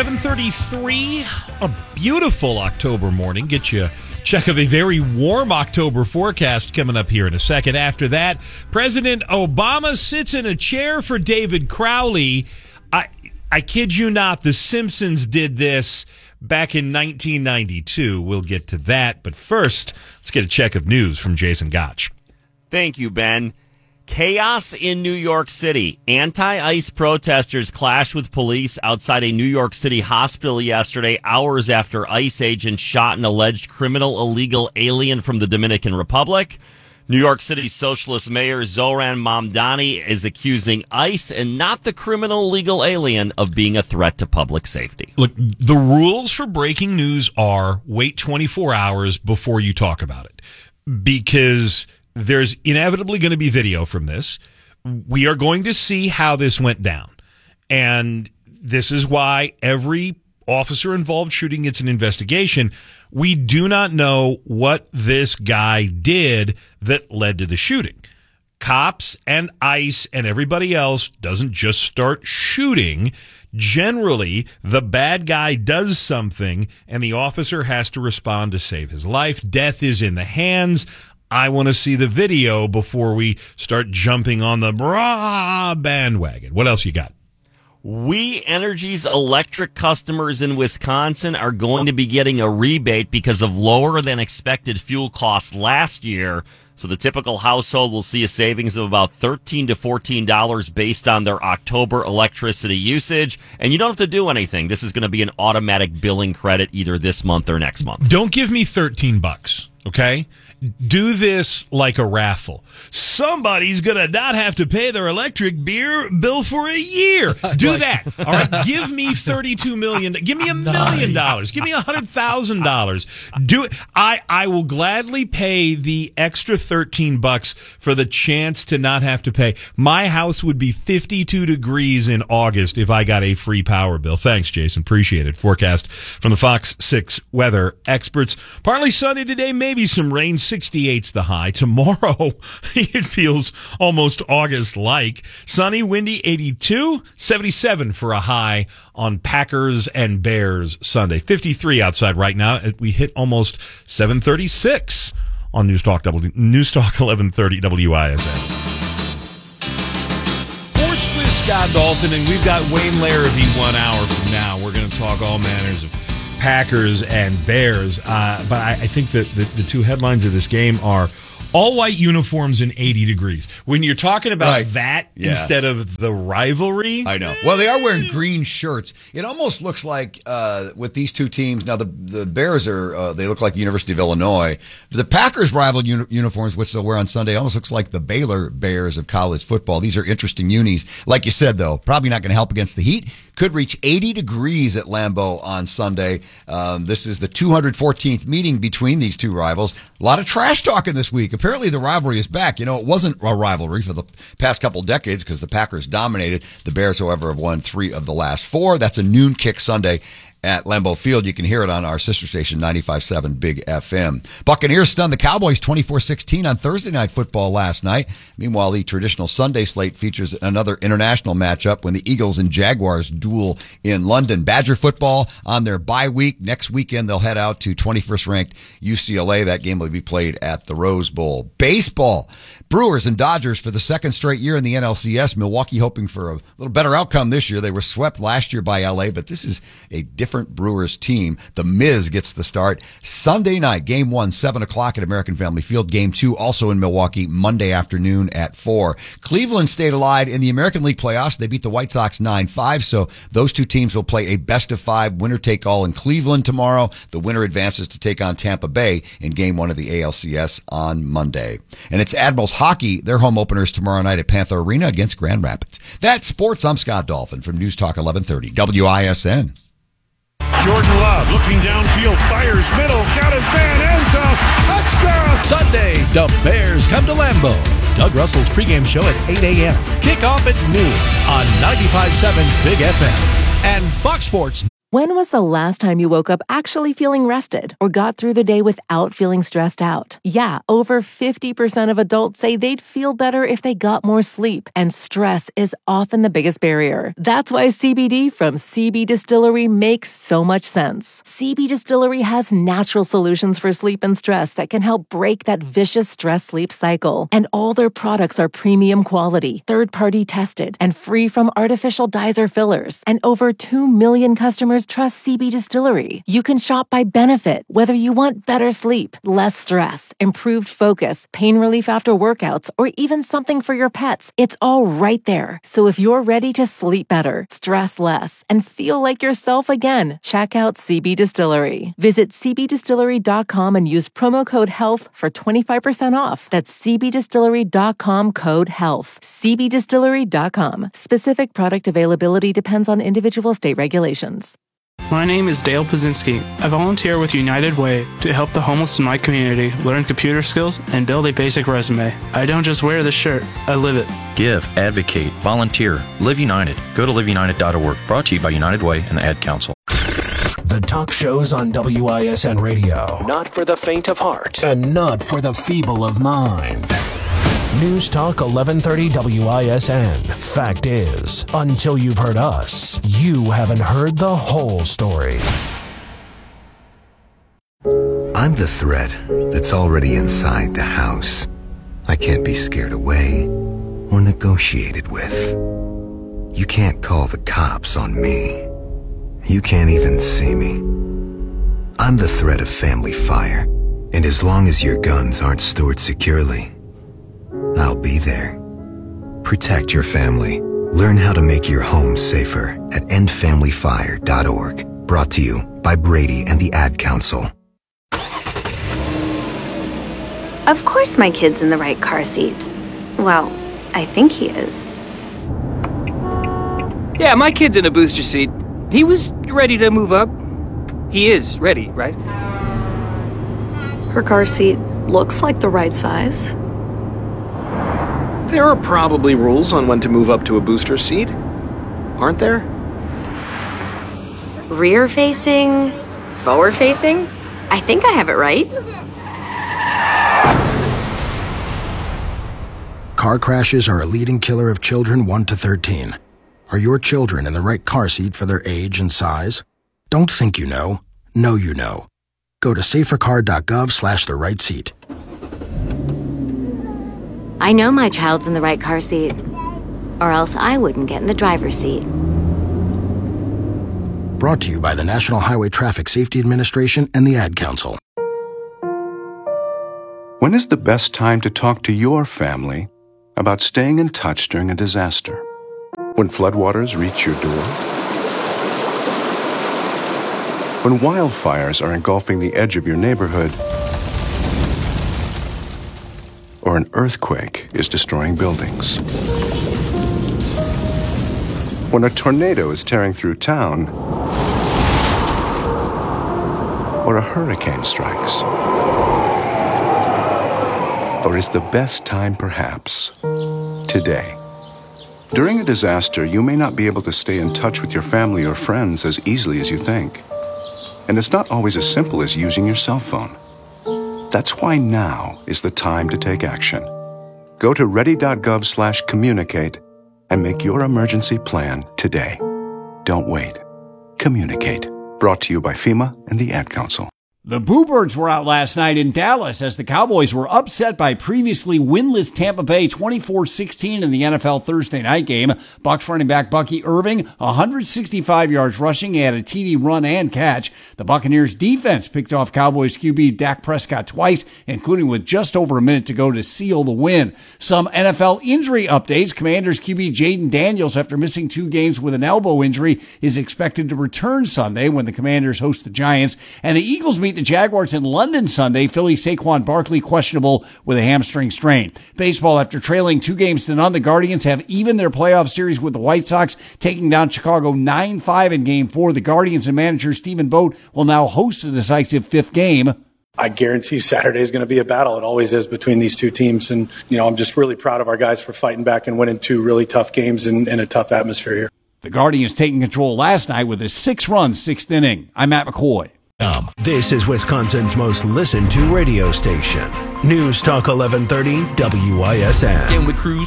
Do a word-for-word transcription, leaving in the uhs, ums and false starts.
seven thirty-three, a beautiful October morning. Get you a check of a very warm October forecast coming up here in a second. After that, President Obama sits in a chair for David Crowley. I, I kid you not, The Simpsons did this back in nineteen ninety-two. We'll get to that. But first, let's get a check of news from Jason Gotch. Thank you, Ben. Chaos in New York City. Anti-ICE protesters clashed with police outside a New York City hospital yesterday, hours after ICE agents shot an alleged criminal illegal alien from the Dominican Republic. New York City Socialist Mayor Zoran Mamdani is accusing ICE and not the criminal illegal alien of being a threat to public safety. Look, the rules for breaking news are wait twenty-four hours before you talk about it, because there's inevitably going to be video from this. We are going to see how this went down. And this is why every officer involved shooting gets an investigation. We do not know what this guy did that led to the shooting. Cops and ICE and everybody else doesn't just start shooting. Generally, the bad guy does something and the officer has to respond to save his life. Death is in the hands. I want to see the video before we start jumping on the brah bandwagon. What else you got? We Energy's electric customers in Wisconsin are going to be getting a rebate because of lower than expected fuel costs last year. So the typical household will see a savings of about thirteen to fourteen dollars based on their October electricity usage. And you don't have to do anything. This is going to be an automatic billing credit either this month or next month. Don't give me thirteen bucks, okay? Do this like a raffle. Somebody's going to not have to pay their electric beer bill for a year. Do that. All right. Give me thirty-two million dollars. Give me a million dollars. Give me one hundred thousand dollars. Do it. I, I will gladly pay the extra thirteen bucks for the chance to not have to pay. My house would be fifty-two degrees in August if I got a free power bill. Thanks, Jason. Appreciate it. Forecast from the Fox six weather experts. Partly sunny today, maybe some rain. sixty-eight's the high. Tomorrow, it feels almost August-like. Sunny, windy, eighty-two. seventy-seven for a high on Packers and Bears Sunday. fifty-three outside right now. We hit almost seven thirty-six on News Talk, w, News Talk eleven thirty W I S N. Sports with Scott Dalton, and we've got Wayne Larrivee one hour from now. We're going to talk all manners of Packers and Bears, uh, but I, I think that the, the two headlines of this game are all white uniforms and eighty degrees. When you're talking about right. that yeah. instead of the rivalry. I know. Well, they are wearing green shirts. It almost looks like uh, with these two teams, now the, the Bears are, uh, they look like the University of Illinois. The Packers rival uni- uniforms, which they'll wear on Sunday, almost looks like the Baylor Bears of college football. These are interesting unis. Like you said, though, probably not going to help against the heat. Could reach eighty degrees at Lambeau on Sunday. Um, this is the two hundred fourteenth meeting between these two rivals. A lot of trash talking this week. Apparently the rivalry is back. You know, it wasn't a rivalry for the past couple decades because the Packers dominated. The Bears, however, have won three of the last four. That's a noon kick Sunday at Lambeau Field. You can hear it on our sister station, ninety-five point seven Big F M. Buccaneers stunned the Cowboys twenty-four sixteen on Thursday Night Football last night. Meanwhile, the traditional Sunday slate features another international matchup when the Eagles and Jaguars duel in London. Badger football on their bye week. Next weekend, they'll head out to twenty-first ranked U C L A. That game will be played at the Rose Bowl. Baseball. Brewers and Dodgers for the second straight year in the N L C S. Milwaukee hoping for a little better outcome this year. They were swept last year by L A, but this is a different Brewers team. The Miz gets the start Sunday night. Game one, seven o'clock at American Family Field. Game two, also in Milwaukee, Monday afternoon at four. Cleveland stayed alive in the American League playoffs. They beat the White Sox nine five, so those two teams will play a best-of-five winner-take-all in Cleveland tomorrow. The winner advances to take on Tampa Bay in Game one of the A L C S on Monday. And it's Admirals Hockey. Their home openers tomorrow night at Panther Arena against Grand Rapids. That's sports. I'm Scott Dolphin from News Talk eleven thirty W I S N. Jordan Love looking downfield, fires middle, got his man, end zone, touchdown! Sunday, the Bears come to Lambeau. Doug Russell's pregame show at eight a.m. Kickoff at noon on ninety-five point seven Big F M and Fox Sports. When was the last time you woke up actually feeling rested or got through the day without feeling stressed out? Yeah, over fifty percent of adults say they'd feel better if they got more sleep, and stress is often the biggest barrier. That's why C B D from C B Distillery makes so much sense. C B Distillery has natural solutions for sleep and stress that can help break that vicious stress-sleep cycle. And all their products are premium quality, third-party tested, and free from artificial dyes or fillers. And over two million customers trust C B Distillery. You can shop by benefit, whether you want better sleep, less stress, improved focus, pain relief after workouts, or even something for your pets. It's all right there. So if you're ready to sleep better, stress less, and feel like yourself again, check out C B Distillery. Visit c b distillery dot com and use promo code HEALTH for twenty-five percent off. That's c b distillery dot com code HEALTH. c b distillery dot com. Specific product availability depends on individual state regulations. My name is Dale Pazinski. I volunteer with United Way to help the homeless in my community learn computer skills and build a basic resume. I don't just wear the shirt, I live it. Give, advocate, volunteer, Live United. Go to live united dot org. Brought to you by United Way and the Ad Council. The talk shows on W I S N Radio. Not for the faint of heart. And not for the feeble of mind. News Talk eleven thirty W I S N. Fact is, until you've heard us, you haven't heard the whole story. I'm the threat that's already inside the house. I can't be scared away or negotiated with. You can't call the cops on me. You can't even see me. I'm the threat of family fire, and as long as your guns aren't stored securely, I'll be there. Protect your family. Learn how to make your home safer at end family fire dot org. Brought to you by Brady and the Ad Council. Of course my kid's in the right car seat. Well, I think he is. Yeah, my kid's in a booster seat. He was ready to move up. He is ready, right? Her car seat looks like the right size. There are probably rules on when to move up to a booster seat, aren't there? Rear facing, forward facing? I think I have it right. Car crashes are a leading killer of children one to thirteen. Are your children in the right car seat for their age and size? Don't think you know. Know you know. Go to safercar dot gov slash the right seat. I know my child's in the right car seat, or else I wouldn't get in the driver's seat. Brought to you by the National Highway Traffic Safety Administration and the Ad Council. When is the best time to talk to your family about staying in touch during a disaster? When floodwaters reach your door? When wildfires are engulfing the edge of your neighborhood? Or an earthquake is destroying buildings? When a tornado is tearing through town? Or a hurricane strikes? Or is the best time perhaps today? During a disaster, you may not be able to stay in touch with your family or friends as easily as you think. And it's not always as simple as using your cell phone. That's why now is the time to take action. Go to ready dot gov slash communicate and make your emergency plan today. Don't wait. Communicate. Brought to you by FEMA and the Ad Council. The Boo Birds were out last night in Dallas as the Cowboys were upset by previously winless Tampa Bay twenty-four sixteen in the N F L Thursday night game. Bucs running back Bucky Irving, one hundred sixty-five yards rushing. He had a T D run and catch. The Buccaneers defense picked off Cowboys Q B Dak Prescott twice, including with just over a minute to go to seal the win. Some N F L injury updates. Commanders Q B Jaden Daniels, after missing two games with an elbow injury, is expected to return Sunday when the Commanders host the Giants. And the Eagles meet the Jaguars in London Sunday. Philly Saquon Barkley questionable with a hamstring strain. Baseball, after trailing two games to none, the Guardians have evened their playoff series with the White Sox, taking down Chicago nine five in Game four. The Guardians and manager Stephen Vogt will now host a decisive fifth game. I guarantee Saturday is going to be a battle. It always is between these two teams. And, you know, I'm just really proud of our guys for fighting back and winning two really tough games in, in a tough atmosphere here. The Guardians taking control last night with a six-run sixth inning. I'm Matt McCoy. This is Wisconsin's most listened to radio station. News Talk eleven thirty W I S N. And with Cruise